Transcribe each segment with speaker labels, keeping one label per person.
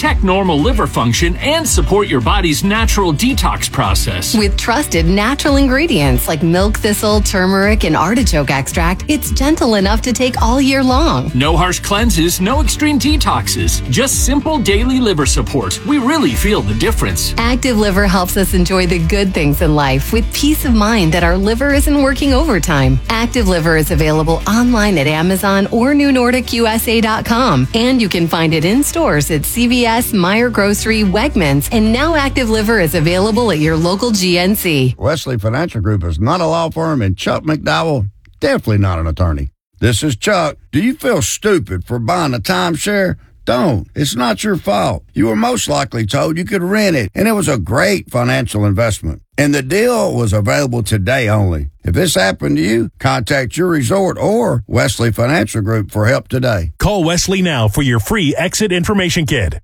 Speaker 1: protect normal liver function, and support your body's natural detox process.
Speaker 2: With trusted natural ingredients like milk thistle, turmeric, and artichoke extract, it's gentle enough to take all year long.
Speaker 1: No harsh cleanses, no extreme detoxes, just simple daily liver support. We really feel the difference.
Speaker 2: Active Liver helps us enjoy the good things in life with peace of mind that our liver isn't working overtime. Active Liver is available online at Amazon or NewNordicUSA.com, and you can find it in stores at CVS, Meijer Grocery, Wegmans, and now Active Liver is available at your local GNC.
Speaker 3: Wesley Financial Group is not a law firm, and Chuck McDowell, definitely not an attorney. This is Chuck. Do you feel stupid for buying a timeshare? Don't. It's not your fault. You were most likely told you could rent it, and it was a great financial investment. And the deal was available today only. If this happened to you, contact your resort or Wesley Financial Group for help today.
Speaker 4: Call Wesley now for your free exit information kit.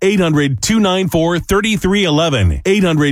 Speaker 4: 800-294-3311.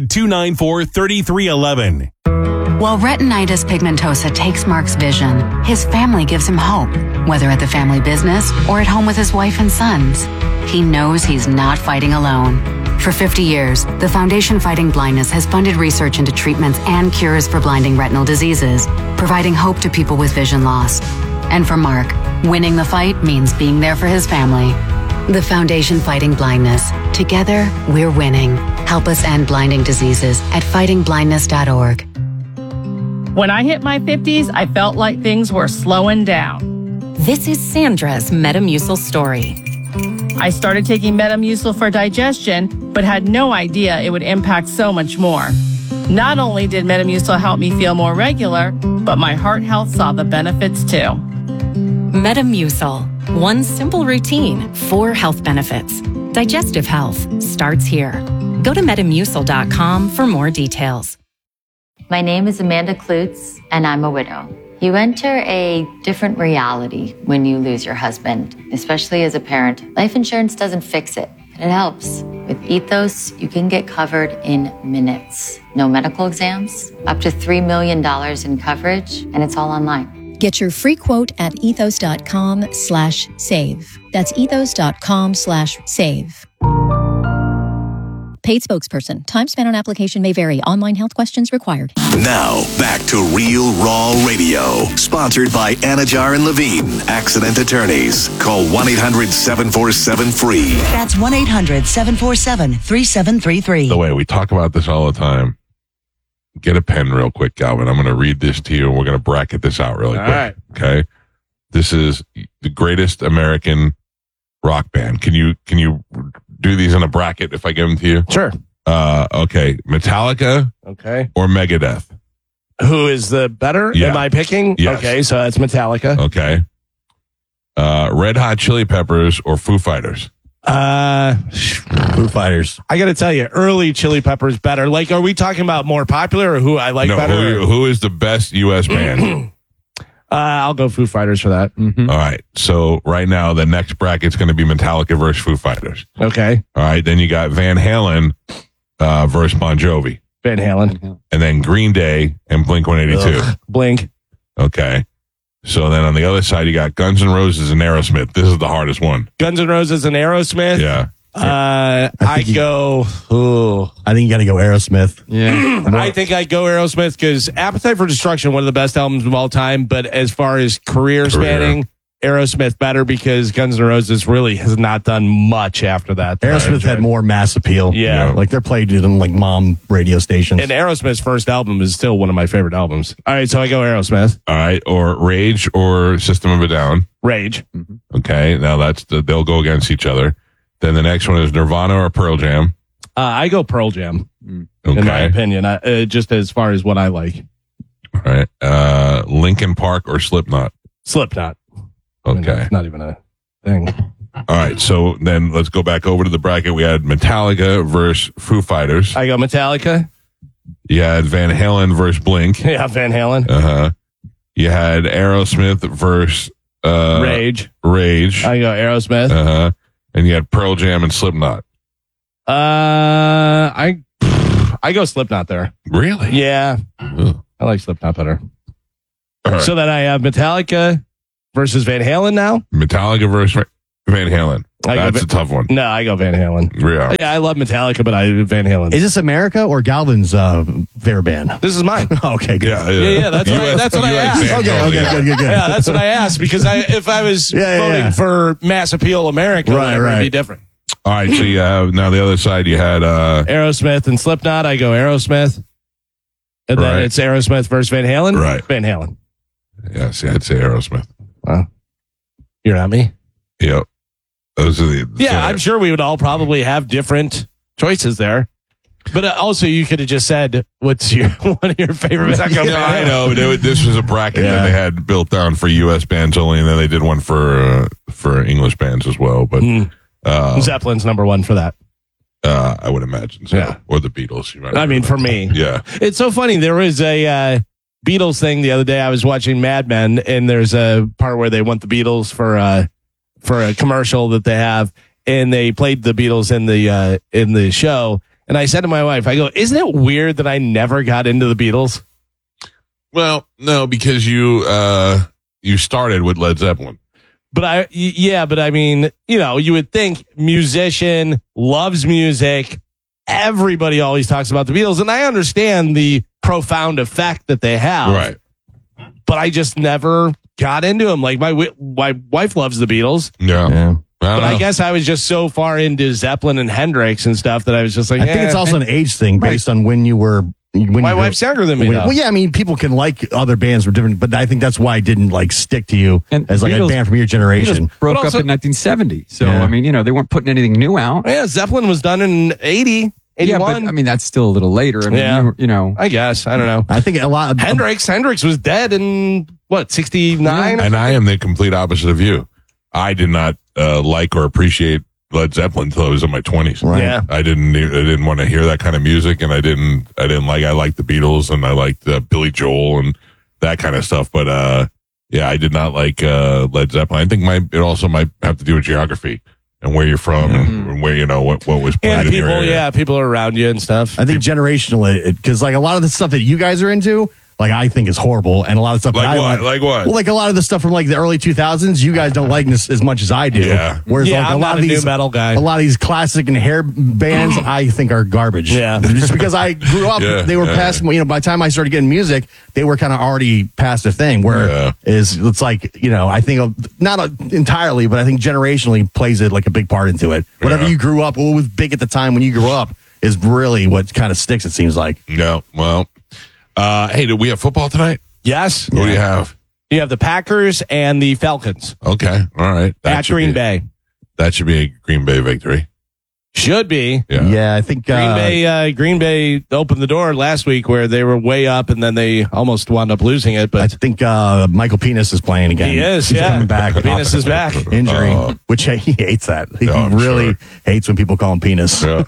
Speaker 4: 800-294-3311.
Speaker 5: While retinitis pigmentosa takes Mark's vision, his family gives him hope, whether at the family business or at home with his wife and sons. He knows he's not fighting alone. For 50 years, the Foundation Fighting Blindness has funded research into treatments and cures for blinding retinal diseases, providing hope to people with vision loss. And for Mark, winning the fight means being there for his family. The Foundation Fighting Blindness. Together, we're winning. Help us end blinding diseases at fightingblindness.org.
Speaker 6: When I hit my 50s, I felt like things were slowing down.
Speaker 7: This is Sandra's Metamucil story.
Speaker 6: I started taking Metamucil for digestion, but had no idea it would impact so much more. Not only did Metamucil help me feel more regular, but my heart health saw the benefits too.
Speaker 7: Metamucil. One simple routine, 4 health benefits. Digestive health starts here. Go to Metamucil.com for more details.
Speaker 8: My name is Amanda Klutz, and I'm a widow. You enter a different reality when you lose your husband, especially as a parent. Life insurance doesn't fix it, but it helps. With Ethos, you can get covered in minutes. No medical exams, up to $3 million in coverage, and it's all online.
Speaker 9: Get your free quote at ethos.com/save. That's ethos.com/save. Paid spokesperson. Time spent on application may vary. Online health questions required.
Speaker 10: Now, back to Real Raw Radio. Sponsored by Anajar and Levine. Accident attorneys. Call 1-800-747-FREE.
Speaker 11: That's 1-800-747-3733.
Speaker 12: The way we talk about this all the time. Get a pen real quick, Galvin. I'm going to read this to you, and we're going to bracket this out really quick. All right. Okay? This is the greatest American rock band. Can you do these in a bracket if I give them to you?
Speaker 13: Sure.
Speaker 12: Okay. Metallica.
Speaker 13: Okay.
Speaker 12: Or Megadeth.
Speaker 13: Who is the better?
Speaker 12: Yeah.
Speaker 13: Am I picking?
Speaker 12: Yes.
Speaker 13: Okay, so that's Metallica.
Speaker 12: Okay. Red Hot Chili Peppers or Foo Fighters?
Speaker 13: Foo Fighters. I got to tell you, early Chili Peppers better. Like, are we talking about more popular or who I like better?
Speaker 12: Who is the best U.S. band?
Speaker 13: I'll go Foo Fighters for that. Mm-hmm.
Speaker 12: All right. So right now, the next bracket's going to be Metallica versus Foo Fighters.
Speaker 13: Okay.
Speaker 12: All right. Then you got Van Halen versus Bon Jovi.
Speaker 13: Van Halen.
Speaker 12: And then Green Day and Blink-182.
Speaker 13: Ugh. Blink.
Speaker 12: Okay. So then on the other side, you got Guns N' Roses and Aerosmith. This is the hardest one.
Speaker 13: Guns N' Roses and Aerosmith?
Speaker 12: Yeah.
Speaker 13: I think you got to go Aerosmith.
Speaker 14: Yeah.
Speaker 13: I think I'd go Aerosmith because Appetite for Destruction, one of the best albums of all time. But as far as career spanning, Aerosmith better because Guns N' Roses really has not done much after that.
Speaker 14: Aerosmith had more mass appeal.
Speaker 13: Yeah.
Speaker 14: Like they're played in like mom radio stations.
Speaker 13: And Aerosmith's first album is still one of my favorite albums. All right, so I go Aerosmith.
Speaker 12: All right. Or Rage or System of a Down.
Speaker 13: Rage.
Speaker 12: Mm-hmm. Okay. Now they'll go against each other. Then the next one is Nirvana or Pearl Jam.
Speaker 13: I go Pearl Jam,
Speaker 12: okay.
Speaker 13: in my opinion, just as far as what I like.
Speaker 12: All right. Linkin Park or Slipknot?
Speaker 13: Slipknot.
Speaker 12: Okay.
Speaker 13: I mean, not even a thing.
Speaker 12: All right. So then let's go back over to the bracket. We had Metallica versus Foo Fighters.
Speaker 13: I go Metallica.
Speaker 12: You had Van Halen versus Blink.
Speaker 13: Yeah, Van Halen.
Speaker 12: Uh-huh. You had Aerosmith versus
Speaker 13: Rage. I go Aerosmith.
Speaker 12: Uh-huh. And you had Pearl Jam and Slipknot.
Speaker 13: I go Slipknot there.
Speaker 12: Really?
Speaker 13: Yeah.
Speaker 12: Ugh.
Speaker 13: I like Slipknot better.
Speaker 12: All right.
Speaker 13: So then I have Metallica versus Van Halen now.
Speaker 12: Metallica versus Van Halen. That's a tough one.
Speaker 13: No, I go Van Halen.
Speaker 12: Yeah.
Speaker 13: Yeah, I love Metallica, but I Van Halen.
Speaker 14: Is this America or Galvin's favorite band?
Speaker 13: This is mine.
Speaker 14: Okay, good.
Speaker 12: Yeah.
Speaker 13: That's what I asked.
Speaker 14: Okay, good.
Speaker 13: Yeah, that's what I asked because if I was voting for Mass Appeal America, it would be different.
Speaker 12: All right, so you have now the other side. You had
Speaker 13: Aerosmith and Slipknot. I go Aerosmith, and then it's Aerosmith versus Van Halen.
Speaker 12: Right,
Speaker 13: Van Halen.
Speaker 12: Yeah, see, I'd say Aerosmith.
Speaker 13: You're not me.
Speaker 12: Yep. Those are the.
Speaker 13: Yeah, I'm sure we would all probably have different choices there. But also, you could have just said, "What's one of your favorite?"
Speaker 12: I know. This was a bracket that they had built down for U.S. bands only, and then they did one for English bands as well. But
Speaker 13: Zeppelin's number one for that.
Speaker 12: I would imagine so.
Speaker 13: Yeah.
Speaker 12: Or the Beatles.
Speaker 13: I mean, for me,
Speaker 12: yeah.
Speaker 13: It's so funny. There was a Beatles thing the other day. I was watching Mad Men, and there's a part where they want the Beatles for a commercial that they have, and they played the Beatles in the show. And I said to my wife, I go, isn't it weird that I never got into the Beatles?
Speaker 12: Well, no, because you started with Led Zeppelin.
Speaker 13: But I mean, you would think musician, loves music. Everybody always talks about the Beatles, and I understand the profound effect that they have.
Speaker 12: Right.
Speaker 13: But I just never got into them. Like my wife loves the Beatles.
Speaker 12: Yeah.
Speaker 13: But I guess I was just so far into Zeppelin and Hendrix and stuff that I was just like,
Speaker 14: I think it's also an age thing based on when you were.
Speaker 13: My wife's younger than me.
Speaker 14: Well, yeah, I mean, people can like other bands were different, but I think that's why it didn't stick to you as like Beatles, a band from your generation.
Speaker 11: Beatles broke up in 1970, so I mean, they weren't putting anything new out.
Speaker 13: Yeah, Zeppelin was done in 80. 81.
Speaker 11: Yeah, but I mean that's still a little later. I mean,
Speaker 13: I guess I don't know.
Speaker 14: I think a lot of
Speaker 13: Hendrix was dead in 69,
Speaker 12: and I am the complete opposite of you. I did not like or appreciate Led Zeppelin until I was in my 20s.
Speaker 14: Right.
Speaker 13: Yeah,
Speaker 12: I didn't want to hear that kind of music, and I liked the Beatles and I liked Billy Joel and that kind of stuff. But I did not like Led Zeppelin. I think it also might have to do with geography and where you're from and where what was played in your area.
Speaker 13: People are around you and stuff.
Speaker 14: I think generational, because like a lot of the stuff that you guys are into, like I think is horrible, and a lot of stuff
Speaker 12: like what?
Speaker 14: Like what? Well, like a lot of the stuff from like the early 2000s, you guys don't like as much as I do.
Speaker 12: Yeah.
Speaker 14: Whereas like
Speaker 13: I'm
Speaker 14: a lot
Speaker 13: not
Speaker 14: of
Speaker 13: a
Speaker 14: these
Speaker 13: new metal guy.
Speaker 14: a lot of these classic and hair bands, I think are garbage.
Speaker 13: Yeah.
Speaker 14: Just because I grew up, they were past. By the time I started getting music, they were kind of already past a thing. Where it's like I think not entirely, but I think generationally plays it like a big part into it. Whatever you grew up, what was big at the time when you grew up is really what kind of sticks. It seems like.
Speaker 12: Yeah. Well, hey, do we have football tonight?
Speaker 13: Yes.
Speaker 12: Who do you have?
Speaker 13: You have the Packers and the Falcons.
Speaker 12: Okay. All right.
Speaker 13: At Green Bay.
Speaker 12: That should be a Green Bay victory.
Speaker 13: Should be.
Speaker 14: Yeah, I think
Speaker 13: Green Bay opened the door last week where they were way up and then they almost wound up losing it. But
Speaker 14: I think Michael Penis is playing again.
Speaker 13: He is.
Speaker 14: He's coming back.
Speaker 13: Penis is back.
Speaker 14: Injury, which he hates that. He really hates when people call him Penis.
Speaker 12: Yeah.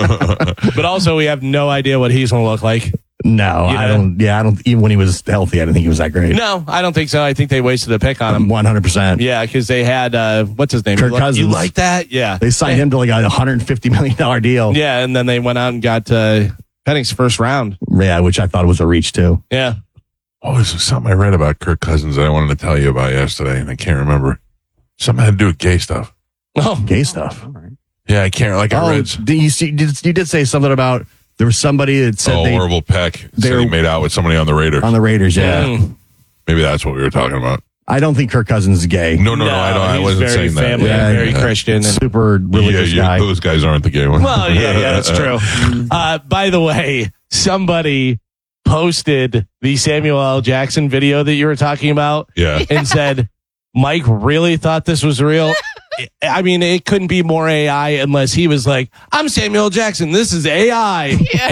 Speaker 13: But also, we have no idea what he's going to look like.
Speaker 14: No, I don't. Yeah, I don't. Even when he was healthy, I didn't think he was that great.
Speaker 13: No, I don't think so. I think they wasted a pick on him.
Speaker 14: 100%.
Speaker 13: Yeah, because they had what's his name?
Speaker 14: Kirk Cousins.
Speaker 13: You like that? Yeah.
Speaker 14: They signed him to like a $150 million deal.
Speaker 13: Yeah, and then they went out and got Penning's first round.
Speaker 14: Yeah, which I thought was a reach too.
Speaker 13: Yeah.
Speaker 12: Oh, this is something I read about Kirk Cousins that I wanted to tell you about yesterday, and I can't remember. Something had to do with gay stuff.
Speaker 14: Oh, gay stuff.
Speaker 12: Yeah, I can't. Like I read.
Speaker 14: You did say something about. There was somebody that said
Speaker 12: Orville Peck said he made out with somebody on the Raiders.
Speaker 14: On the Raiders, yeah.
Speaker 12: Maybe that's what we were talking about.
Speaker 14: I don't think Kirk Cousins is gay.
Speaker 12: No, I wasn't saying that.
Speaker 13: Very Christian.
Speaker 14: Super religious guy.
Speaker 12: Those guys aren't the gay ones.
Speaker 13: Well, yeah, that's true. By the way, somebody posted the Samuel L. Jackson video that you were talking about and said, Mike really thought this was real. I mean, it couldn't be more AI unless he was like, I'm Samuel L. Jackson. This is AI.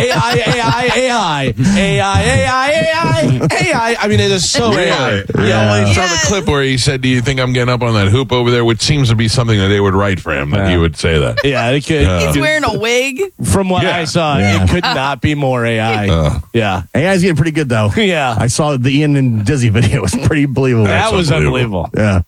Speaker 13: AI. I mean, it is so AI.
Speaker 12: Yeah, I saw the clip where he said, do you think I'm getting up on that hoop over there? Which seems to be something that they would write for him, that he would say that.
Speaker 13: Yeah, it could.
Speaker 15: He's wearing a wig.
Speaker 13: From what I saw, it could not be more AI. Yeah.
Speaker 14: AI's getting pretty good, though.
Speaker 13: Yeah.
Speaker 14: I saw the Ian and Dizzy video. It was pretty believable.
Speaker 13: That was unbelievable.
Speaker 14: Yeah.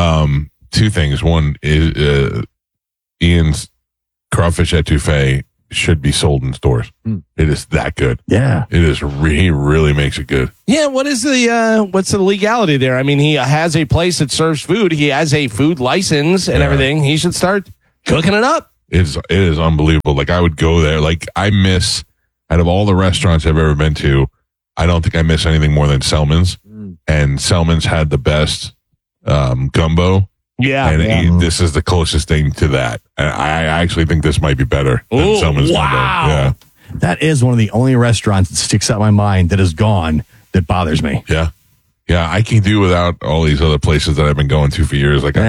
Speaker 12: Two things. One is Ian's crawfish etouffee should be sold in stores. It is that good.
Speaker 14: Yeah.
Speaker 12: It is. He really makes it good.
Speaker 13: Yeah, what's the legality there? I mean, he has a place that serves food. He has a food license and everything. He should start cooking it up.
Speaker 12: It is unbelievable. Like, I would go there. Like, out of all the restaurants I've ever been to, I don't think I miss anything more than Selman's. And Selman's had the best gumbo.
Speaker 13: Yeah.
Speaker 12: And this is the closest thing to that. And I actually think this might be better than Selman's gumbo. Yeah.
Speaker 14: That is one of the only restaurants that sticks out in my mind that is gone that bothers me.
Speaker 12: Yeah. Yeah, I can do without all these other places that I've been going to for years. Like,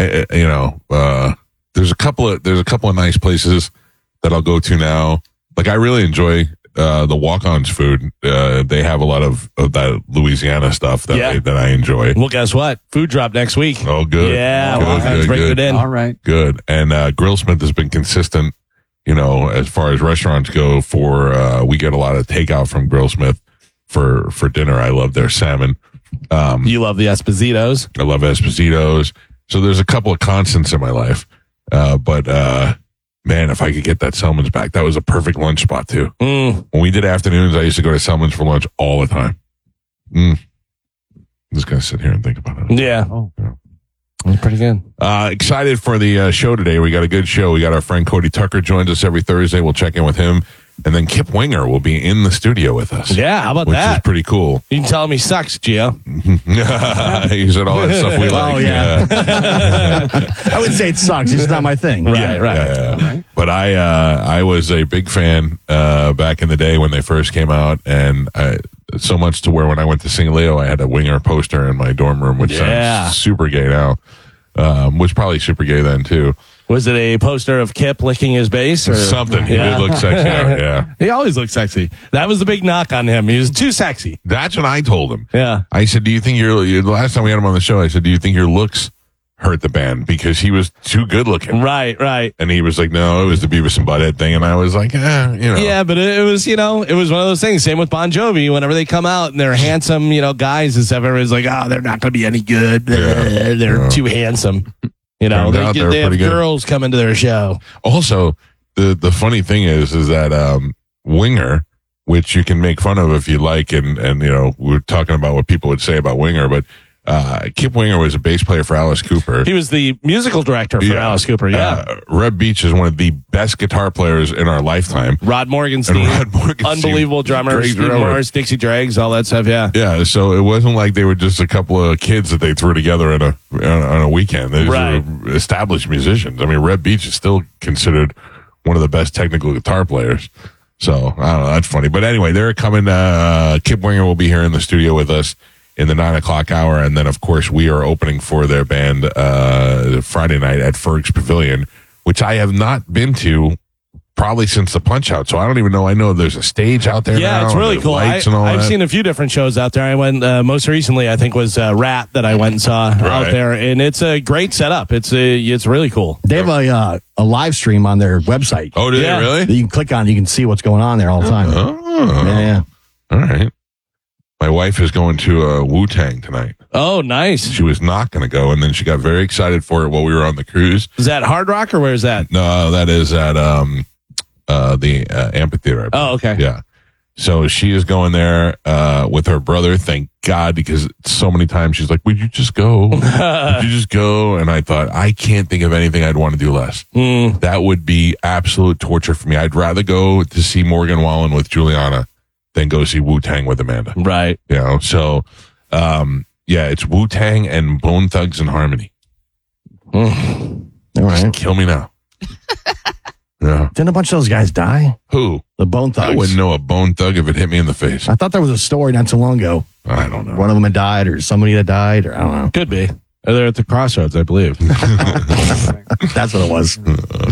Speaker 12: there's a couple of nice places that I'll go to now. Like, I really enjoy the Walk-On's food. They have a lot of that Louisiana stuff that I enjoy.
Speaker 13: Well, guess what? Food drop next week.
Speaker 12: Oh, good.
Speaker 13: Yeah, Walk-On's bringing it in.
Speaker 11: All right.
Speaker 12: Good. And Grillsmith has been consistent, as far as restaurants go. We get a lot of takeout from Grillsmith for dinner. I love their salmon.
Speaker 13: You love the Espositos.
Speaker 12: I love Espositos. So there's a couple of constants in my life. But man, if I could get that Selman's back, that was a perfect lunch spot too. When we did afternoons, I used to go to Selman's for lunch all the time. I'm just going to sit here and think about it.
Speaker 13: Yeah. That's pretty good.
Speaker 12: Excited for the show today. We got a good show. We got our friend Cody Tucker joins us every Thursday. We'll check in with him. And then Kip Winger will be in the studio with us.
Speaker 13: Yeah, how about
Speaker 12: Which
Speaker 13: that?
Speaker 12: is pretty cool.
Speaker 13: You can tell him he sucks, Gio.
Speaker 12: He said all that stuff we like.
Speaker 14: Oh, yeah. I wouldn't say it sucks. It's not my thing.
Speaker 13: Right.
Speaker 12: Yeah. But I was a big fan back in the day when they first came out. And so much to where when I went to Sing Leo, I had a Winger poster in my dorm room, which sounds super gay now. Was probably super gay then, too.
Speaker 13: Was it a poster of Kip licking his bass or
Speaker 12: something? He did look sexy. Yeah,
Speaker 13: he always looked sexy. That was the big knock on him. He was too sexy.
Speaker 12: That's what I told him.
Speaker 13: Yeah,
Speaker 12: I said, "Do you think the last time we had him on the show, I said, do you think your looks hurt the band because he was too good looking?"
Speaker 13: Right.
Speaker 12: And he was like, "No, it was the Beavis and Butthead thing." And I was like,
Speaker 13: Yeah, but it was, it was one of those things. Same with Bon Jovi. Whenever they come out and they're handsome, guys and stuff, everyone's like, "Oh, they're not going to be any good. They're too handsome." They have girls coming to their show.
Speaker 12: Also, the funny thing is that Winger, which you can make fun of if you like, and we're talking about what people would say about Winger, but Kip Winger was a bass player for Alice Cooper.
Speaker 13: He was the musical director for Alice Cooper,
Speaker 12: Reb Beach is one of the best guitar players in our lifetime.
Speaker 13: Rod Morgenstein, unbelievable drummer. Steve Morris, Dixie Dregs, all that stuff,
Speaker 12: Yeah, so it wasn't like they were just a couple of kids that they threw together on a weekend. They were established musicians. I mean, Reb Beach is still considered one of the best technical guitar players. So, I don't know, that's funny. But anyway, they're coming. Kip Winger will be here in the studio with us in the 9 o'clock hour. And then, of course, we are opening for their band Friday night at Ferg's Pavilion, which I have not been to probably since the Punch Out. So I don't even know. I know there's a stage out there now.
Speaker 13: Yeah, it's really cool. I've seen a few different shows out there. I went most recently, I think, was Rat that I went and saw out there. And it's a great setup. It's really cool.
Speaker 14: They have a live stream on their website.
Speaker 12: Oh, do they really?
Speaker 14: You can click on it. You can see what's going on there all the time.
Speaker 12: Oh.
Speaker 14: Yeah.
Speaker 12: All right. My wife is going to Wu-Tang tonight.
Speaker 13: Oh, nice.
Speaker 12: She was not going to go, and then she got very excited for it while we were on the cruise.
Speaker 13: Is that Hard Rock, or where is that?
Speaker 12: No, that is at the amphitheater.
Speaker 13: Oh, okay.
Speaker 12: Yeah. So she is going there with her brother, thank God, because so many times she's like, would you just go? Would you just go? And I thought, I can't think of anything I'd want to do less. That would be absolute torture for me. I'd rather go to see Morgan Wallen with Juliana than go see Wu-Tang with Amanda.
Speaker 13: Right.
Speaker 12: So, it's Wu-Tang and Bone Thugs and Harmony.
Speaker 14: All right.
Speaker 12: Just kill me now. Yeah.
Speaker 14: Didn't a bunch of those guys die?
Speaker 12: Who?
Speaker 14: The Bone Thugs.
Speaker 12: I wouldn't know a Bone Thug if it hit me in the face.
Speaker 14: I thought there was a story not too long ago.
Speaker 12: I don't know.
Speaker 14: One of them had died, or somebody that died, or I don't know.
Speaker 13: Could be. They're at the Crossroads, I believe.
Speaker 14: That's what it was.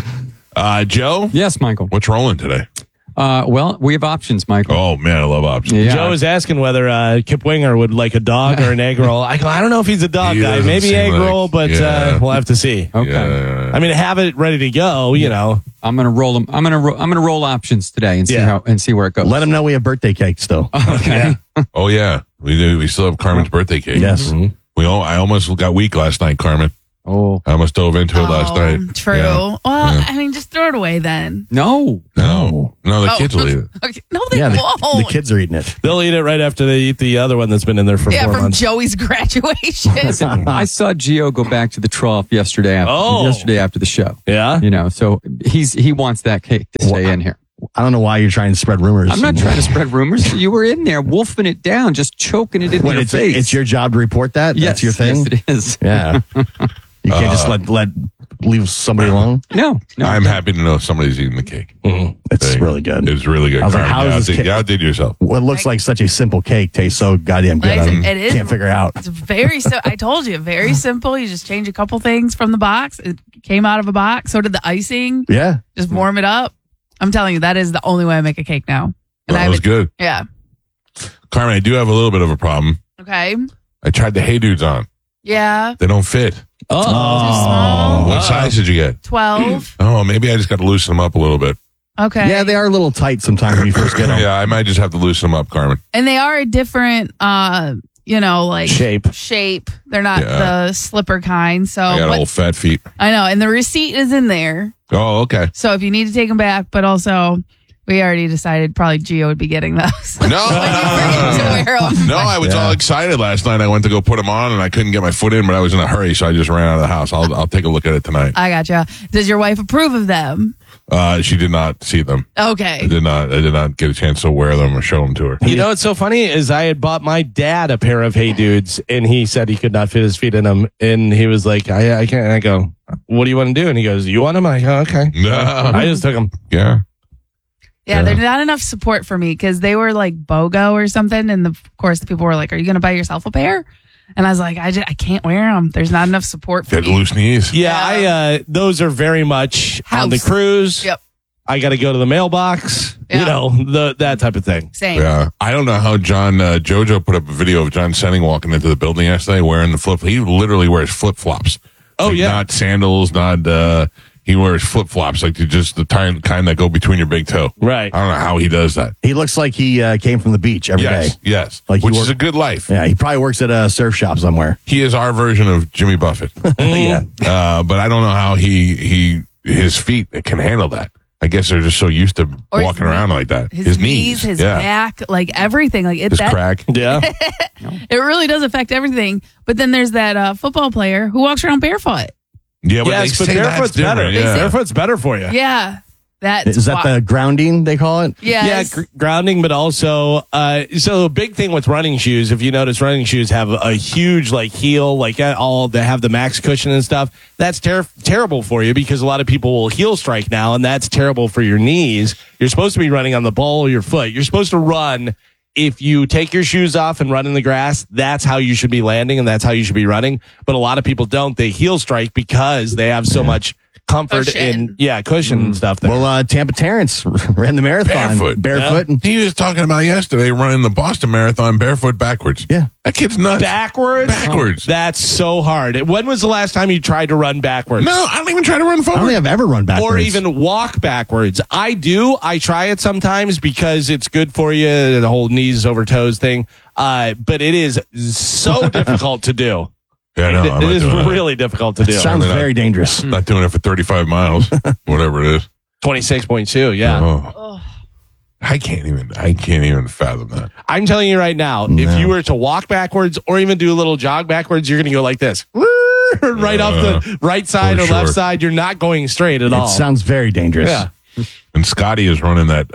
Speaker 12: Joe?
Speaker 11: Yes, Michael.
Speaker 12: What's rolling today?
Speaker 11: Well, we have options, Michael.
Speaker 12: Oh, man, I love options.
Speaker 11: Yeah.
Speaker 13: Joe is asking whether Kip Winger would like a dog or an egg roll. I don't know if he's a dog guy. Maybe egg roll, but we'll have to see.
Speaker 11: Okay.
Speaker 12: Yeah.
Speaker 13: I mean, have it ready to go,
Speaker 11: I'm going to roll them. I'm going to roll options today and see where it goes.
Speaker 14: Let them know we have birthday cake still.
Speaker 11: Okay.
Speaker 12: Oh, yeah. We do. We still have Carmen's birthday cake.
Speaker 14: Yes.
Speaker 12: I almost got weak last night, Carmen.
Speaker 11: Oh,
Speaker 12: I almost dove into it last night.
Speaker 15: True.
Speaker 12: Yeah.
Speaker 15: Well, I mean, just throw it away then.
Speaker 11: No.
Speaker 12: The kids will eat it.
Speaker 15: Okay. No, they won't.
Speaker 14: The kids are eating it.
Speaker 13: They'll eat it right after they eat the other one that's been in there for 4
Speaker 15: from
Speaker 13: months.
Speaker 15: Joey's graduation.
Speaker 11: I saw Gio go back to the trough yesterday after the show.
Speaker 13: Yeah.
Speaker 11: You know, so he wants that cake to stay in here.
Speaker 14: I don't know why you're trying to spread rumors.
Speaker 11: I'm not trying to spread rumors. You were in there wolfing it down, just choking it in your face.
Speaker 14: It's your job to report that?
Speaker 11: Yes,
Speaker 14: that's your thing?
Speaker 11: Yes, it is.
Speaker 14: Yeah. You can't just leave somebody alone?
Speaker 11: No.
Speaker 12: I'm happy to know somebody's eating the cake.
Speaker 14: Mm-hmm. It's really good.
Speaker 12: It's really good.
Speaker 14: I was like, how is this cake?
Speaker 12: You outdid yourself.
Speaker 14: What looks like such a simple cake tastes so goddamn good.
Speaker 15: It is.
Speaker 14: Can't figure it out.
Speaker 15: It's very I told you, very simple. You just change a couple things from the box. It came out of a box. So did the icing.
Speaker 14: Yeah.
Speaker 15: Just warm it up. I'm telling you, that is the only way I make a cake now. And
Speaker 12: That was good.
Speaker 15: Yeah.
Speaker 12: Carmen, I do have a little bit of a problem.
Speaker 15: Okay.
Speaker 12: I tried the Hey Dudes on.
Speaker 15: Yeah.
Speaker 12: They don't fit.
Speaker 15: Oh. Too small.
Speaker 12: What size did you get?
Speaker 15: 12.
Speaker 12: Oh, maybe I just got to loosen them up a little bit.
Speaker 15: Okay.
Speaker 14: Yeah, they are a little tight sometimes when you first get them.
Speaker 12: Yeah, I might just have to loosen them up, Carmen.
Speaker 15: And they are a different, shape. They're not the slipper kind. So
Speaker 12: I got old fat feet.
Speaker 15: I know. And the receipt is in there.
Speaker 12: Oh, okay.
Speaker 15: So if you need to take them back, but also we already decided probably Gio would be getting those.
Speaker 12: No, I was all excited last night. I went to go put them on and I couldn't get my foot in, but I was in a hurry, so I just ran out of the house. I'll take a look at it tonight.
Speaker 15: I gotcha. Does your wife approve of them?
Speaker 12: She did not see them.
Speaker 15: Okay.
Speaker 12: I did not get a chance to wear them or show them to her.
Speaker 13: You know what's so funny is I had bought my dad a pair of Hey Dudes, and he said he could not fit his feet in them, and he was like, I can't. And I go, what do you want to do? And he goes, you want them? I go, okay.
Speaker 12: No.
Speaker 13: I just took them.
Speaker 12: Yeah.
Speaker 15: Yeah, they're not enough support for me because they were like BOGO or something. And of course, the people were like, are you going to buy yourself a pair? And I was like, I can't wear them. There's not enough support for me.
Speaker 12: Loose knees.
Speaker 13: Yeah, those are very much on the cruise.
Speaker 15: Yep.
Speaker 13: I got to go to the mailbox.
Speaker 15: Yeah.
Speaker 13: You know, that type of thing.
Speaker 15: Same.
Speaker 12: Yeah. I don't know how JoJo put up a video of John Senning walking into the building yesterday wearing the He literally wears flip-flops.
Speaker 13: Oh, yeah.
Speaker 12: Not sandals, he wears flip-flops, like just the kind that go between your big toe.
Speaker 13: Right.
Speaker 12: I don't know how he does that.
Speaker 14: He looks like he came from the beach every day.
Speaker 12: Yes.
Speaker 14: Like
Speaker 12: Which is a good life.
Speaker 14: Yeah, he probably works at a surf shop somewhere.
Speaker 12: He is our version of Jimmy Buffett.
Speaker 14: Yeah.
Speaker 12: But I don't know how his feet can handle that. I guess they're just so used to walking around like that.
Speaker 15: His knees, his back, like everything. Like
Speaker 12: his crack.
Speaker 13: Yeah.
Speaker 15: It really does affect everything. But then there's that football player who walks around barefoot.
Speaker 12: Yeah, but
Speaker 13: yes, but barefoot's better.
Speaker 12: Yeah.
Speaker 13: Barefoot's better for you.
Speaker 15: Yeah.
Speaker 14: Is that the grounding they call it?
Speaker 15: Yes.
Speaker 13: Yeah, grounding, but also, so a big thing with running shoes, if you notice, running shoes have a huge heel, they have the max cushion and stuff. That's terrible for you because a lot of people will heel strike now, and that's terrible for your knees. You're supposed to be running on the ball of your foot. You're supposed to run. If you take your shoes off and run in the grass, that's how you should be landing and that's how you should be running. But a lot of people don't. They heel strike because they have so much comfort in cushion and stuff there.
Speaker 14: Well, Tampa Terrence ran the marathon barefoot.
Speaker 12: Yeah. He was talking about yesterday running the Boston Marathon barefoot backwards.
Speaker 14: Yeah.
Speaker 12: That kid's nuts.
Speaker 13: Backwards? That's so hard. When was the last time you tried to run backwards?
Speaker 12: No, I don't even try to run forward.
Speaker 14: I don't think I've ever run backwards.
Speaker 13: Or even walk backwards. I do. I try it sometimes because it's good for you, the whole knees over toes thing. But it is so difficult to do.
Speaker 12: Yeah, no,
Speaker 13: it is really difficult to do.
Speaker 14: Sounds very dangerous.
Speaker 12: Not doing it for 35 miles, whatever it is.
Speaker 13: 26.2, yeah.
Speaker 12: Oh. I can't even fathom that.
Speaker 13: I'm telling you right now, if you were to walk backwards or even do a little jog backwards, you're going to go like this. Right off the right side or left side. You're not going straight at all.
Speaker 14: It sounds very dangerous.
Speaker 12: Yeah. And Scotty is running that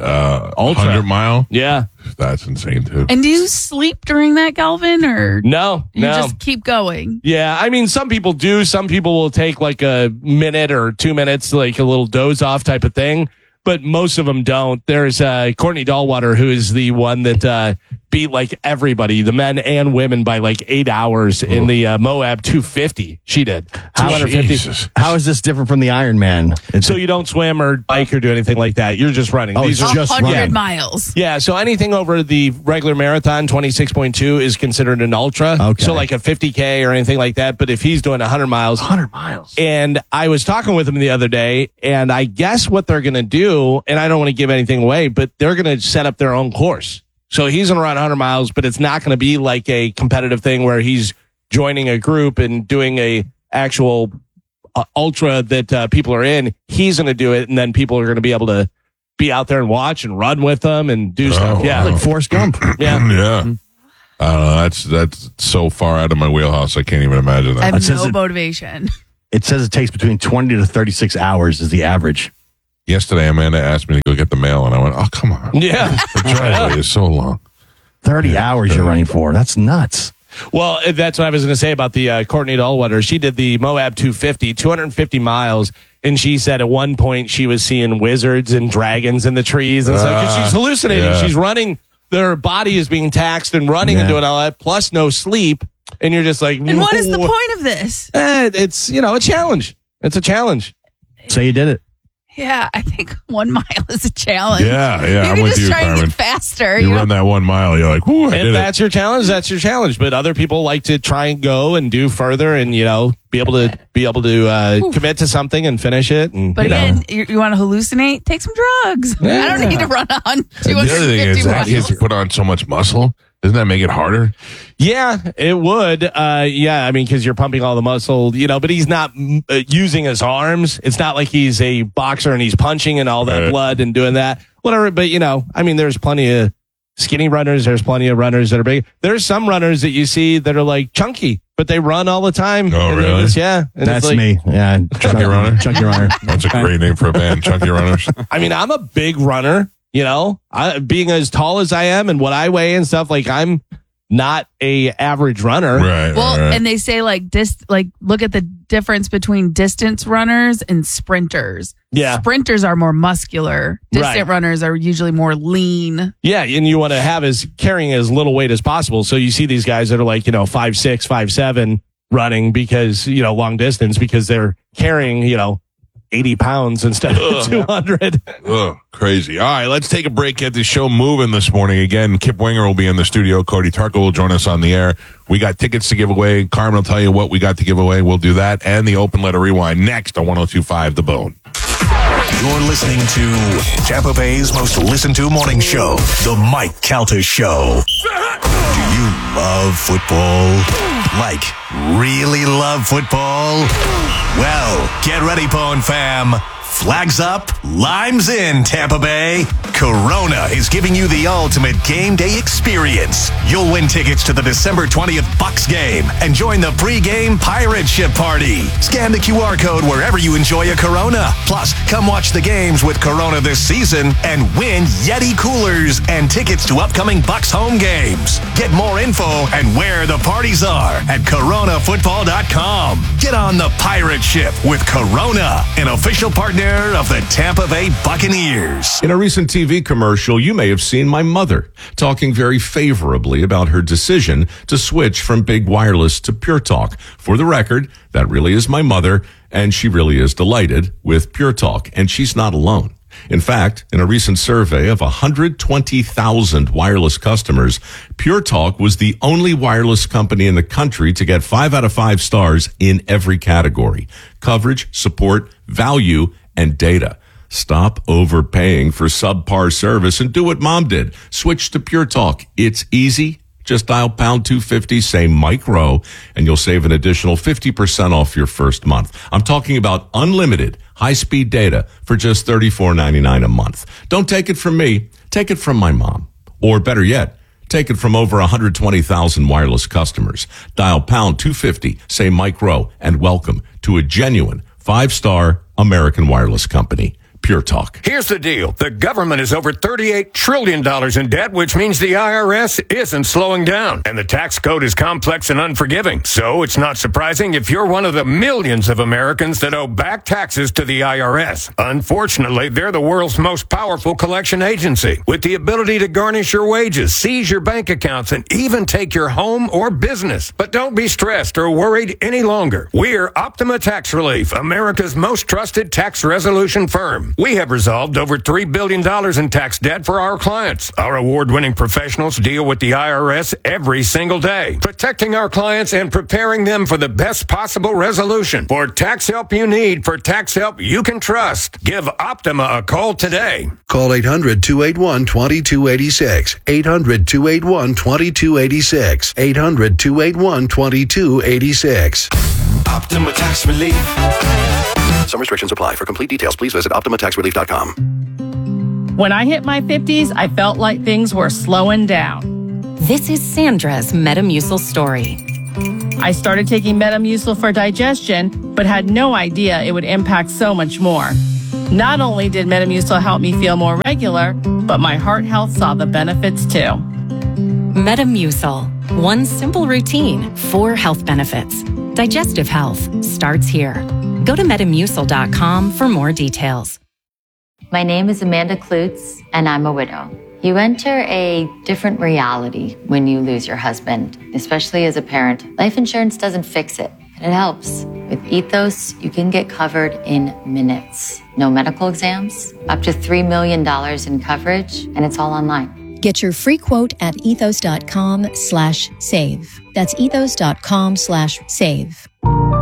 Speaker 12: 100 mile.
Speaker 13: Yeah.
Speaker 12: That's insane, too.
Speaker 15: And do you sleep during that, Galvin, or
Speaker 13: no?
Speaker 15: You just keep going?
Speaker 13: Yeah, I mean, some people do. Some people will take like a minute or 2 minutes, like a little doze off type of thing. But most of them don't. There's Courtney Dahlwater, who is the one that beat like everybody, the men and women, by like 8 hours in the Moab 250. She did 250.
Speaker 14: How is this different from the Ironman?
Speaker 13: So you don't swim or bike or do anything like that. You're just running.
Speaker 14: Oh, these are just
Speaker 15: 100 miles.
Speaker 13: Yeah. So anything over the regular marathon, 26.2, is considered an ultra.
Speaker 14: Okay.
Speaker 13: So like a 50K or anything like that. But if he's doing 100 miles.
Speaker 14: 100 miles.
Speaker 13: And I was talking with him the other day, and I guess what they're going to do, and I don't want to give anything away, but they're going to set up their own course. So he's going to run 100 miles, but it's not going to be like a competitive thing where he's joining a group and doing a actual ultra that people are in, he's going to do it, and then people are going to be able to be out there and watch and run with them and do stuff. Yeah,
Speaker 14: like Forrest Gump.
Speaker 13: Yeah.
Speaker 12: Yeah. I don't know. That's so far out of my wheelhouse. I can't even imagine that.
Speaker 15: I have no motivation.
Speaker 14: It says it takes between 20 to 36 hours is the average.
Speaker 12: Yesterday, Amanda asked me to go get the mail, and I went, "Oh, come on!
Speaker 13: Yeah,
Speaker 12: the driveway is so long.
Speaker 14: 30 hours you're running for. That's nuts."
Speaker 13: Well, that's what I was going to say about the Courtney Dahlwetter. She did the Moab 250, 250 miles, and she said at one point she was seeing wizards and dragons in the trees and stuff. 'Cause she's hallucinating. Yeah. She's running. Their body is being taxed and running and doing all that, plus no sleep. And you're just like,
Speaker 15: and what is the point of this?
Speaker 13: It's, a challenge. It's a challenge.
Speaker 14: So you did it.
Speaker 15: Yeah, I think 1 mile is a challenge.
Speaker 12: Yeah.
Speaker 15: You
Speaker 12: I'm
Speaker 15: can
Speaker 12: with
Speaker 15: just
Speaker 12: you,
Speaker 15: try
Speaker 12: Carmen.
Speaker 15: and get faster.
Speaker 12: You run that 1 mile, you're like, "Whoo, I did
Speaker 13: if
Speaker 12: it."
Speaker 13: that's your challenge, that's your challenge. But other people like to try and go and do further and, be able to commit to something and finish it. And,
Speaker 15: but again, you want to hallucinate? Take some drugs.
Speaker 12: Yeah.
Speaker 15: I don't need to run on 250
Speaker 12: The other thing is that
Speaker 15: miles.
Speaker 12: you have to put on so much muscle. Doesn't that make it harder?
Speaker 13: Yeah, it would. Because you're pumping all the muscle, but he's not using his arms. It's not like he's a boxer and he's punching and all that blood and doing that. Whatever. But, there's plenty of skinny runners. There's plenty of runners that are big. There's some runners that you see that are like chunky, but they run all the time.
Speaker 12: Oh, really?
Speaker 13: Yeah. And
Speaker 14: that's me. Yeah.
Speaker 12: Chunky runner?
Speaker 14: Chunky runner.
Speaker 12: That's a great name for a band, Chunky Runners.
Speaker 13: I'm a big runner. Being as tall as I am and what I weigh and stuff, like I'm not a average runner.
Speaker 12: Right.
Speaker 15: Well, and they say look at the difference between distance runners and sprinters.
Speaker 13: Yeah.
Speaker 15: Sprinters are more muscular. Distant runners are usually more lean.
Speaker 13: Yeah. And you want to have carrying as little weight as possible. So you see these guys that are like, 5'6", 5'7" running because, long distance because they're carrying, 80 pounds instead of 200.
Speaker 12: Ugh, crazy. All right, let's take a break. Get the show moving this morning. Again, Kip Winger will be in the studio. Cody Tarko will join us on the air. We got tickets to give away. Carmen will tell you what we got to give away. We'll do that. And the open letter rewind next on 102.5 The Bone.
Speaker 10: You're listening to Tampa Bay's most listened to morning show, The Mike Calta Show. Do you love football? Like, really love football? Well, get ready, Bone fam. Flags up, limes in, Tampa Bay. Corona is giving you the ultimate game day experience. You'll win tickets to the December 20th Bucks game and join the pregame pirate ship party. Scan the QR code wherever you enjoy a Corona. Plus, come watch the games with Corona this season and win Yeti coolers and tickets to upcoming Bucks home games. Get more info and where the parties are at coronafootball.com. Get on the pirate ship with Corona, an official partner of the Tampa Bay Buccaneers.
Speaker 16: In a recent TV commercial, you may have seen my mother talking very favorably about her decision to switch from Big Wireless to Pure Talk. For the record, that really is my mother, and she really is delighted with Pure Talk, and she's not alone. In fact, in a recent survey of 120,000 wireless customers, Pure Talk was the only wireless company in the country to get 5 out of 5 stars in every category: coverage, support, value, and data. Stop overpaying for subpar service and do what Mom did. Switch to Pure Talk. It's easy. Just dial pound 250, say Mike Rowe, and you'll save an additional 50% off your first month. I'm talking about unlimited high-speed data for just $34.99 a month. Don't take it from me. Take it from my mom. Or better yet, take it from over 120,000 wireless customers. Dial pound 250, say Mike Rowe, and welcome to a genuine 5-star American wireless company. Pure Talk.
Speaker 17: Here's the deal. The government is over $38 trillion in debt, which means the IRS isn't slowing down. And the tax code is complex and unforgiving. So it's not surprising if you're one of the millions of Americans that owe back taxes to the IRS. Unfortunately, they're the world's most powerful collection agency, with the ability to garnish your wages, seize your bank accounts, and even take your home or business. But don't be stressed or worried any longer. We're Optima Tax Relief, America's most trusted tax resolution firm. We have resolved over $3 billion in tax debt for our clients. Our award-winning professionals deal with the IRS every single day, protecting our clients and preparing them for the best possible resolution. For tax help you need, for tax help you can trust, give Optima a call today.
Speaker 18: Call 800-281-2286. 800-281-2286. 800-281-2286.
Speaker 10: Optima Tax Relief. Some restrictions apply. For complete details, please visit OptimaTaxRelief.com.
Speaker 6: When I hit my 50s, I felt like things were slowing down.
Speaker 7: This is Sandra's Metamucil story.
Speaker 6: I started taking Metamucil for digestion, but had no idea it would impact so much more. Not only did Metamucil help me feel more regular, but my heart health saw the benefits too.
Speaker 7: Metamucil. One simple routine, 4 health benefits. Digestive health starts here. Go to Metamucil.com for more details.
Speaker 8: My name is Amanda Klutz, and I'm a widow. You enter a different reality when you lose your husband, especially as a parent. Life insurance doesn't fix it, but it helps. With Ethos, you can get covered in minutes. No medical exams, up to $3 million in coverage, and it's all online.
Speaker 9: Get your free quote at ethos.com/save. That's ethos.com/save.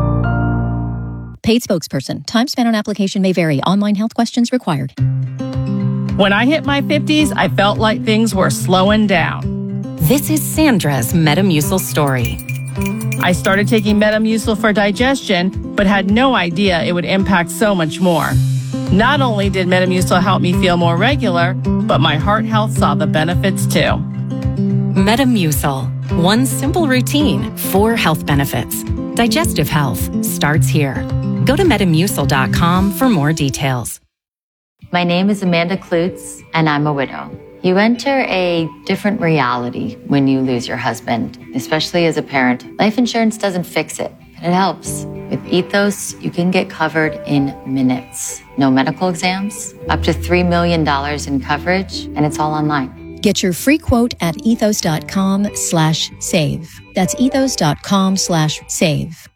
Speaker 9: Paid spokesperson. Time spent on application may vary. Online health questions required.
Speaker 6: When I hit my 50s, I felt like things were slowing down.
Speaker 7: This is Sandra's Metamucil story.
Speaker 6: I started taking Metamucil for digestion, but had no idea it would impact so much more. Not only did Metamucil help me feel more regular, but my heart health saw the benefits too.
Speaker 7: Metamucil. One simple routine, 4 health benefits. Digestive health starts here. Go to Metamucil.com for more details.
Speaker 8: My name is Amanda Klutz, and I'm a widow. You enter a different reality when you lose your husband, especially as a parent. Life insurance doesn't fix it, but it helps. With Ethos, you can get covered in minutes. No medical exams, up to $3 million in coverage, and it's all online.
Speaker 9: Get your free quote at ethos.com/save. That's ethos.com/save.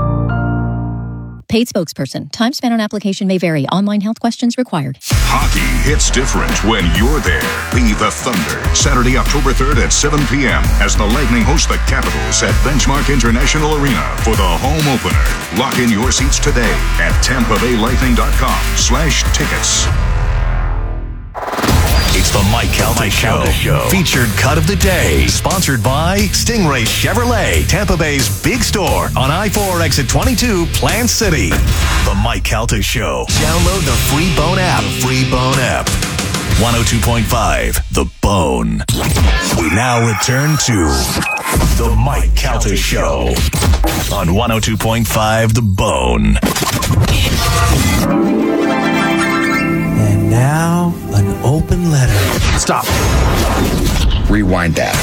Speaker 9: Paid spokesperson. Time spent on application may vary. Online health questions required.
Speaker 10: Hockey hits different when you're there. Be the Thunder. Saturday, October 3rd at 7 p.m. as the Lightning host the Capitals at Benchmark International Arena for the home opener. Lock in your seats today at TampaBayLightning.com/tickets.
Speaker 18: It's the Mike Calta Show. Featured cut of the day. Sponsored by Stingray Chevrolet, Tampa Bay's big store on I-4 exit 22, Plant City. The Mike Calta Show. Download the free Bone app. 102.5, The Bone. We now return to the Mike Calta Show on 102.5, The Bone.
Speaker 19: And now, an open letter.
Speaker 3: Stop. Rewind that.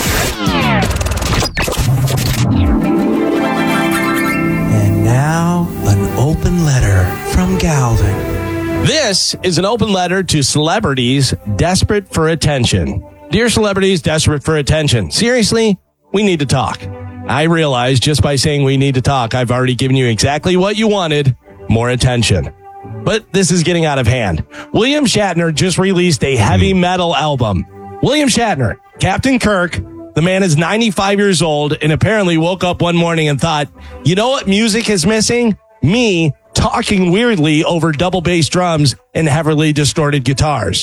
Speaker 19: And now, an open letter from Galvin.
Speaker 13: This is an open letter to celebrities desperate for attention. Dear celebrities desperate for attention, seriously, we need to talk. I realize just by saying we need to talk, I've already given you exactly what you wanted, more attention. But this is getting out of hand. William Shatner just released a heavy metal album. William Shatner, Captain Kirk, the man is 95 years old and apparently woke up one morning and thought, you know what music is missing? Me talking weirdly over double bass drums and heavily distorted guitars.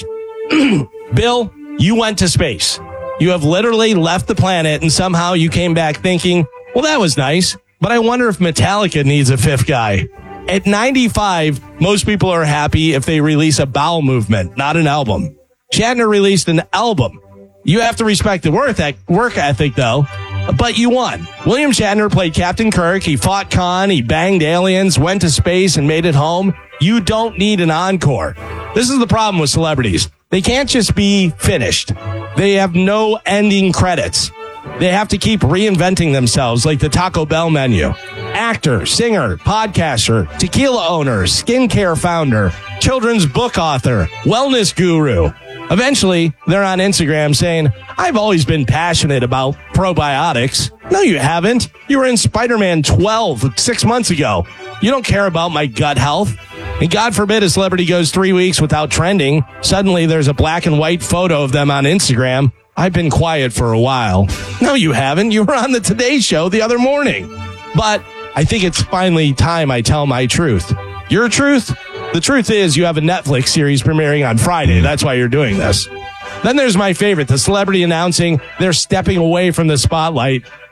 Speaker 13: Bill, you went to space. You have literally left the planet and somehow you came back thinking, well, that was nice, but I wonder if Metallica needs a fifth guy. At 95, most people are happy if they release a bowel movement, not an album. Shatner released an album. You have to respect the work ethic, though. But you won. William Shatner played Captain Kirk. He fought Khan. He banged aliens, went to space, and made it home. You don't need an encore. This is the problem with celebrities. They can't just be finished. They have no ending credits. They have to keep reinventing themselves like the Taco Bell menu. Actor, singer, podcaster, tequila owner, skincare founder, children's book author, wellness guru. Eventually, they're on Instagram saying, I've always been passionate about probiotics. No, you haven't. You were in Spider-Man 12 6 months ago. You don't care about my gut health. And God forbid a celebrity goes 3 weeks without trending. Suddenly there's a black and white photo of them on Instagram. I've been quiet for a while. No, you haven't. You were on the Today Show the other morning. But I think it's finally time I tell my truth. Your truth? The truth is you have a Netflix series premiering on Friday. That's why you're doing this. Then there's my favorite, the celebrity announcing they're stepping away from the spotlight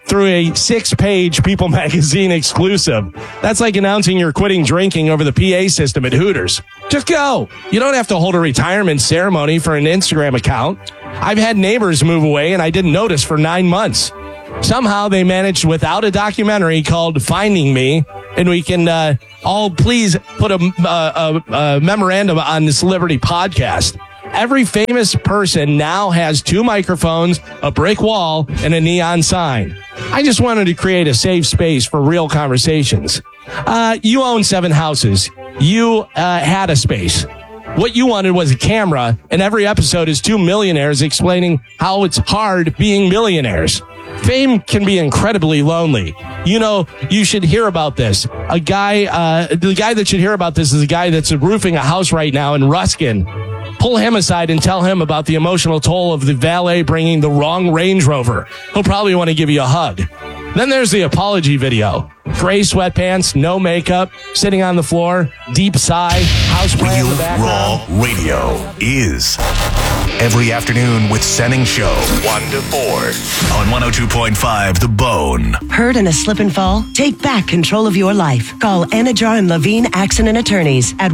Speaker 13: through a 6-page People magazine exclusive. That's like announcing you're quitting drinking over the PA system at Hooters. Just go. You don't have to hold a retirement ceremony for an Instagram account. I've had neighbors move away and I didn't notice for 9 months. Somehow they managed without a documentary called Finding Me, and we can all please put a memorandum on this Liberty podcast. Every famous person now has 2 microphones, a brick wall, and a neon sign. I just wanted to create a safe space for real conversations. You own 7 houses. You had a space. What you wanted was a camera, and every episode is 2 millionaires explaining how it's hard being millionaires. Fame can be incredibly lonely. You know, you should hear about this. The guy that should hear about this is a guy that's roofing a house right now in Ruskin. Pull him aside and tell him about the emotional toll of the valet bringing the wrong Range Rover. He'll probably want to give you a hug. Then there's the apology video. Gray sweatpants, no makeup, sitting on the floor, deep sigh, houseplant in the background.
Speaker 18: Raw Radio is every afternoon with Senning Show, 1 to 4 on 102.5 The Bone.
Speaker 20: Hurt in a slip and fall? Take back control of your life. Call Anajar and Levine Accident Attorneys at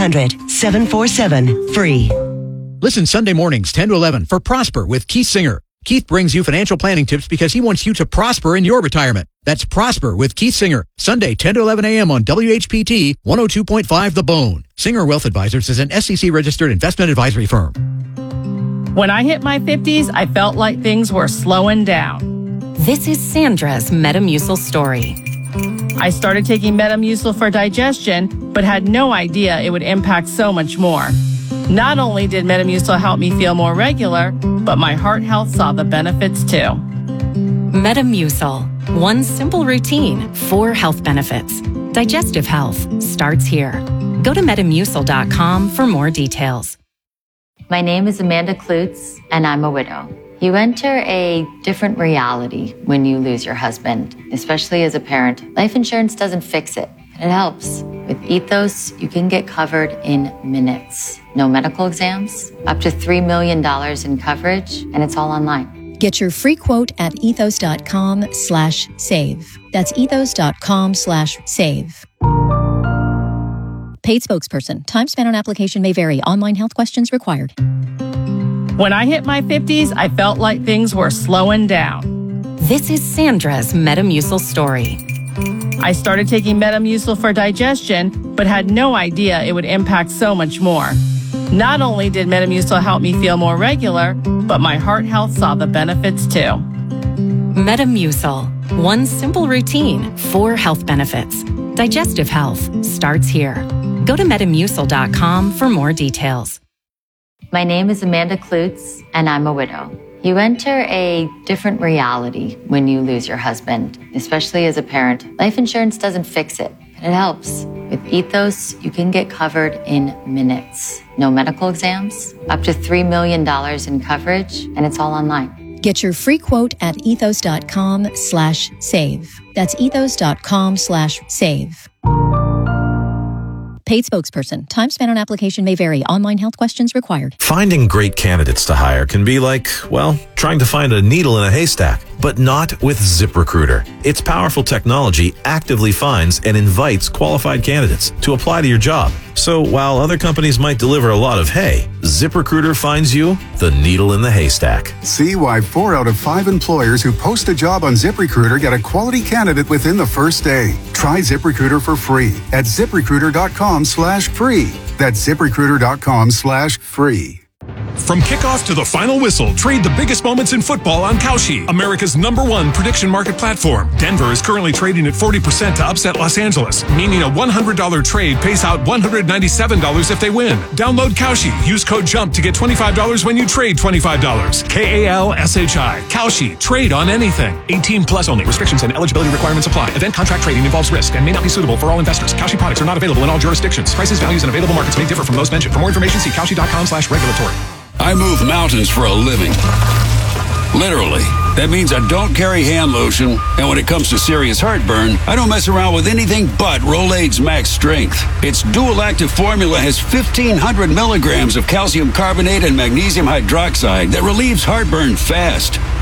Speaker 20: 1-800-747-FREE.
Speaker 21: Listen Sunday mornings 10 to 11 for Prosper with Keith Singer. Keith brings you financial planning tips because he wants you to prosper in your retirement. That's Prosper with Keith Singer, Sunday 10 to 11 a.m. on WHPT 102.5 The Bone. Singer Wealth Advisors is an SEC-registered investment advisory firm.
Speaker 6: When I hit my 50s, I felt like things were slowing down.
Speaker 7: This is Sandra's Metamucil story.
Speaker 6: I started taking Metamucil for digestion, but had no idea it would impact so much more. Not only did Metamucil help me feel more regular, but my heart health saw the benefits too.
Speaker 7: Metamucil. One simple routine, 4 health benefits. Digestive health starts here. Go to Metamucil.com for more details.
Speaker 8: My name is Amanda Klutz, and I'm a widow. You enter a different reality when you lose your husband, especially as a parent. Life insurance doesn't fix it, but it helps. With Ethos, you can get covered in minutes. No medical exams, up to $3 million in coverage, and it's all online.
Speaker 9: Get your free quote at ethos.com/save. That's ethos.com/save. Paid spokesperson. Time spent on application may vary. Online health questions required.
Speaker 6: When I hit my 50s, I felt like things were slowing down.
Speaker 7: This is Sandra's Metamucil story.
Speaker 6: I started taking Metamucil for digestion, but had no idea it would impact so much more. Not only did Metamucil help me feel more regular, but my heart health saw the benefits too.
Speaker 7: Metamucil. One simple routine, 4 health benefits. Digestive health starts here. Go to Metamucil.com for more details.
Speaker 8: My name is Amanda Klutz, and I'm a widow. You enter a different reality when you lose your husband, especially as a parent. Life insurance doesn't fix it, but it helps. With Ethos, you can get covered in minutes. No medical exams, up to $3 million in coverage, and it's all online.
Speaker 9: Get your free quote at ethos.com/save. That's ethos.com/save. Paid spokesperson. Time spent on application may vary. Online health questions required.
Speaker 22: Finding great candidates to hire can be like, well, trying to find a needle in a haystack, but not with ZipRecruiter. Its powerful technology actively finds and invites qualified candidates to apply to your job. So while other companies might deliver a lot of hay, ZipRecruiter finds you the needle in the haystack.
Speaker 23: See why 4 out of 5 employers who post a job on ZipRecruiter get a quality candidate within the first day. Try ZipRecruiter for free at ZipRecruiter.com/free. That's ZipRecruiter.com/free.
Speaker 4: From kickoff to the final whistle, trade the biggest moments in football on Kalshi, America's #1 prediction market platform. Denver is currently trading at 40% to upset Los Angeles, meaning a $100 trade pays out $197 if they win. Download Kalshi. Use code JUMP to get $25 when you trade $25. KALSHI. Kalshi. Trade on anything. 18 plus only. Restrictions and eligibility requirements apply. Event contract trading involves risk and may not be suitable for all investors. Kalshi products are not available in all jurisdictions. Prices, values, and available markets may differ from those mentioned. For more information, see Kalshi.com/regulatory.
Speaker 24: I move mountains for a living. Literally. That means I don't carry hand lotion, and when it comes to serious heartburn, I don't mess around with anything but Rolaids Max Strength. Its dual-active formula has 1,500 milligrams of calcium carbonate and magnesium hydroxide that relieves heartburn fast.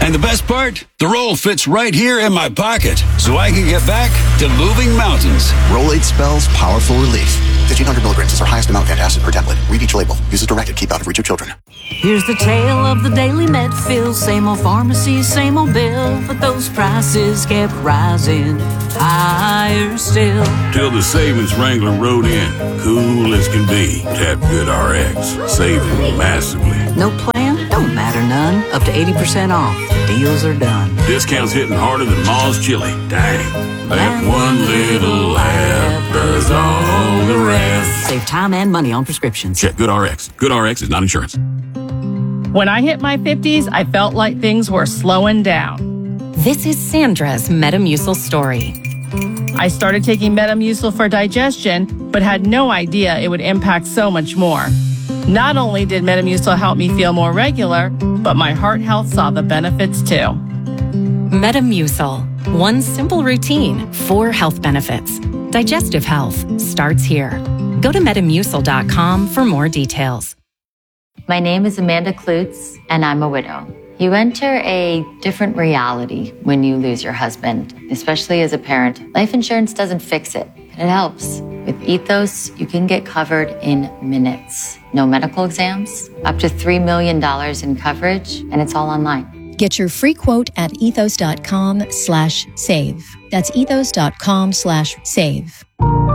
Speaker 24: And the best part? The roll fits right here in my pocket, so I can get back to moving mountains.
Speaker 1: Rolade spells powerful relief. 1,500 milligrams is our highest amount of antacid per tablet. Read each label. Use as directed. Keep out of reach of children.
Speaker 2: Here's the tale of the daily med fill. Same old pharmacy, same old bill. But those prices kept rising higher still.
Speaker 24: Till the savings Wrangler rode in. Cool as can be. Tap GoodRx. Saving massively.
Speaker 2: No plan? Don't matter none. Up to 80% off. Deals are done.
Speaker 24: Discounts hitting harder than Ma's chili. Dang. That one little app does all the rest.
Speaker 2: Save time and money on prescriptions.
Speaker 24: Check GoodRx. GoodRx is not insurance.
Speaker 6: When I hit my 50s, I felt like things were slowing down.
Speaker 7: This is Sandra's Metamucil story.
Speaker 6: I started taking Metamucil for digestion, but had no idea it would impact so much more. Not only did Metamucil help me feel more regular, but my heart health saw the benefits too.
Speaker 7: Metamucil. One simple routine, 4 health benefits. Digestive health starts here. Go to Metamucil.com for more details.
Speaker 8: My name is Amanda Klutz, and I'm a widow. You enter a different reality when you lose your husband, especially as a parent. Life insurance doesn't fix it, but it helps. With Ethos, you can get covered in minutes. No medical exams, up to $3 million in coverage, and it's all online.
Speaker 9: Get your free quote at ethos.com/save. That's ethos.com/save.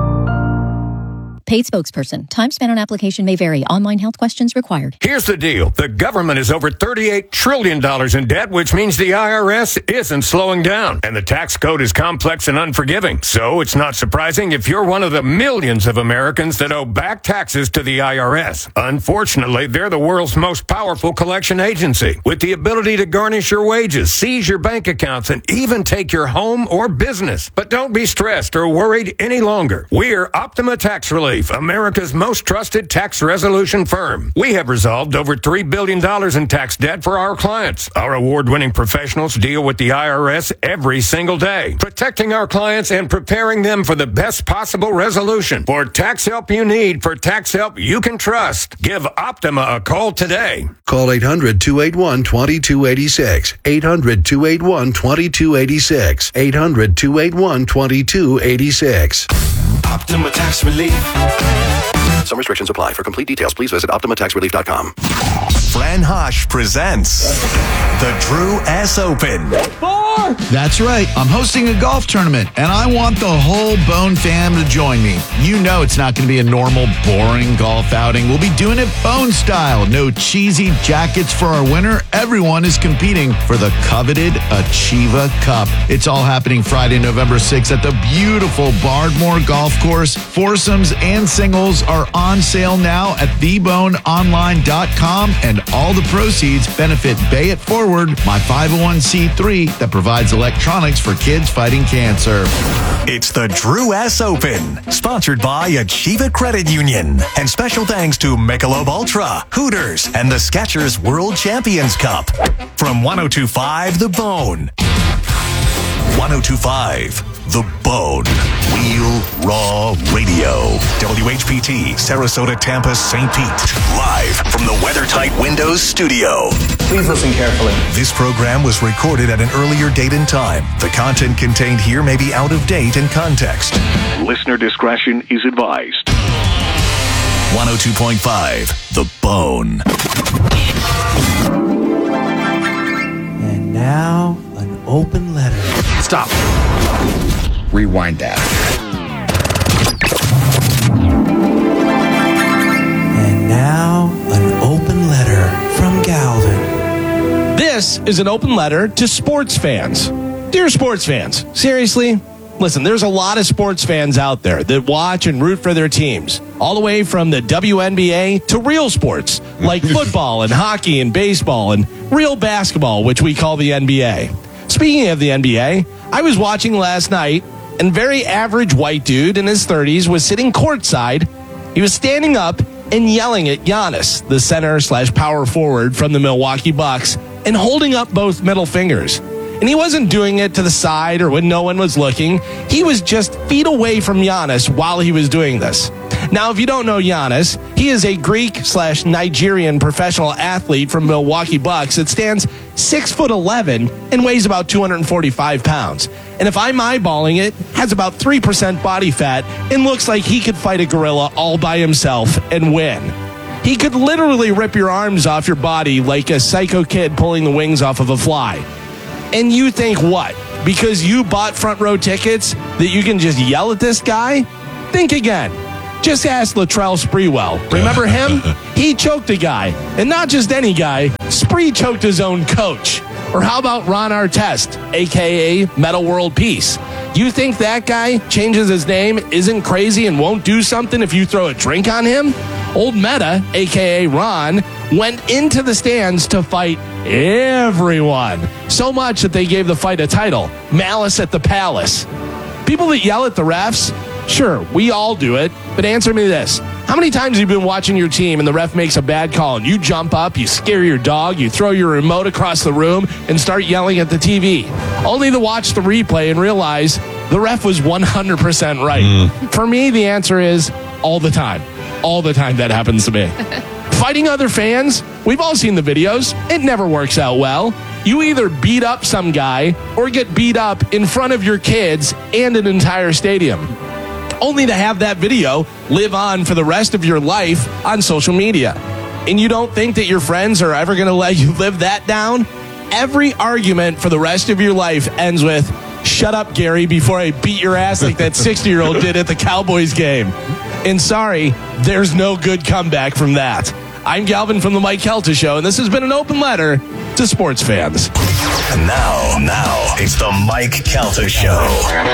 Speaker 9: Paid spokesperson. Time spent on application may vary. Online health questions required.
Speaker 17: Here's the deal. The government is over $38 trillion in debt, which means the IRS isn't slowing down. And the tax code is complex and unforgiving. So it's not surprising if you're one of the millions of Americans that owe back taxes to the IRS. Unfortunately, they're the world's most powerful collection agency, with the ability to garnish your wages, seize your bank accounts, and even take your home or business. But don't be stressed or worried any longer. We're Optima Tax Relief, America's most trusted tax resolution firm. We have resolved over $3 billion in tax debt for our clients. Our award-winning professionals deal with the IRS every single day, protecting our clients and preparing them for the best possible resolution. For tax help you need, for tax help you can trust, give Optima a call today.
Speaker 5: Call 800-281-2286. 800-281-2286. 800-281-2286.
Speaker 18: Optima Tax Relief. Some restrictions apply. For complete details, please visit OptimaTaxRelief.com. Fran Hash presents the Drew S. Open.
Speaker 11: That's right. I'm hosting a golf tournament, and I want the whole Bone fam to join me. You know it's not going to be a normal, boring golf outing. We'll be doing it Bone style. No cheesy jackets for our winner. Everyone is competing for the coveted Achieva Cup. It's all happening Friday, November 6th at the beautiful Bardmore Golf Course. Foursomes and singles are on sale now at theboneonline.com, and all the proceeds benefit Bay It Forward, my 501c3 that provides electronics for kids fighting cancer.
Speaker 18: It's the Drew S. Open, sponsored by Achieva Credit Union. And special thanks to Michelob Ultra, Hooters, and the Skechers World Champions Cup. From 102.5 The Bone. 102.5 The Bone. Real Raw Radio. WHPT, Sarasota, Tampa, St. Pete. Live from the WeatherTight Windows studio.
Speaker 25: Please listen carefully.
Speaker 18: This program was recorded at an earlier date and time. The content contained here may be out of date in context.
Speaker 10: Listener discretion is advised.
Speaker 18: 102.5 The Bone.
Speaker 19: And now, an open letter.
Speaker 3: Stop. Rewind that.
Speaker 19: And now, an open letter from Galvin.
Speaker 13: This is an open letter to sports fans. Dear sports fans, seriously, listen, there's a lot of sports fans out there that watch and root for their teams, all the way from the WNBA to real sports like football and hockey and baseball and real basketball, which we call the NBA. Speaking of the NBA, I was watching last night, and very average white dude in his 30s was sitting courtside. He was standing up and yelling at Giannis, the center/power forward from the Milwaukee Bucks, and holding up both middle fingers. And he wasn't doing it to the side or when no one was looking. He was just feet away from Giannis while he was doing this. Now, if you don't know Giannis, he is a Greek/Nigerian professional athlete from Milwaukee Bucks that stands 6'11" and weighs about 245 pounds. And if I'm eyeballing it, has about 3% body fat and looks like he could fight a gorilla all by himself and win. He could literally rip your arms off your body like a psycho kid pulling the wings off of a fly. And you think what? Because you bought front row tickets that you can just yell at this guy? Think again. Just ask Latrell Sprewell. Remember him? He choked a guy. And not just any guy. Spree choked his own coach. Or how about Ron Artest, a.k.a. Metal World Peace? You think that guy changes his name, isn't crazy, and won't do something if you throw a drink on him? Old Meta, a.k.a. Ron, went into the stands to fight everyone. So much that they gave the fight a title, Malice at the Palace. People that yell at the refs, sure, we all do it, but answer me this. How many times have you been watching your team and the ref makes a bad call and you jump up, you scare your dog, you throw your remote across the room and start yelling at the TV? Only to watch the replay and realize the ref was 100% right. For me, the answer is all the time. All the time that happens to me. Fighting other fans, we've all seen the videos. It never works out well. You either beat up some guy or get beat up in front of your kids and an entire stadium. Only to have that video live on for the rest of your life on social media. And you don't think that your friends are ever going to let you live that down? Every argument for the rest of your life ends with, "Shut up, Gary, before I beat your ass like that 60-year-old did at the Cowboys game." And sorry, there's no good comeback from that. I'm Galvin from The Mike Calta Show, and this has been an open letter to sports fans.
Speaker 18: Now, it's The Mike Calta Show.